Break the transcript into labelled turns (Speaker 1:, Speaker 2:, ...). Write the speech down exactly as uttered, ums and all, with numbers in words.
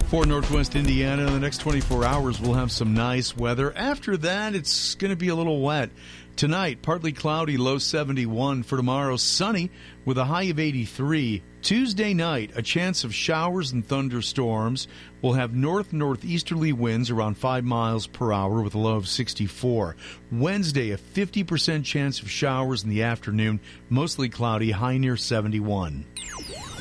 Speaker 1: For Northwest Indiana, in the next twenty-four hours, we'll have some nice weather. After that, it's going to be a little wet. Tonight, partly cloudy, low seventy-one. For tomorrow, sunny with a high of eighty-three. Tuesday night, a chance of showers and thunderstorms. We'll have north-northeasterly winds around five miles per hour with a low of sixty-four. Wednesday, a fifty percent chance of showers in the afternoon, mostly cloudy, high near seventy-one.